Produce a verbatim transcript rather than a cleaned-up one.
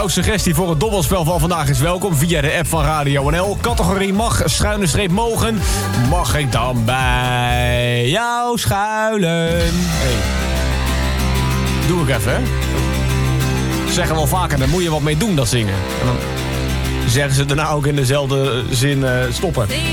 Jouw suggestie voor het dobbelspel van vandaag is welkom via de app van Radio N L. Categorie mag, schuine streep mogen. Mag ik dan bij jou schuilen? Hey. Doe ik even, hè? Zeggen wel vaker, daar moet je wat mee doen, dat zingen. En dan zeggen ze daarna ook in dezelfde zin uh, stoppen.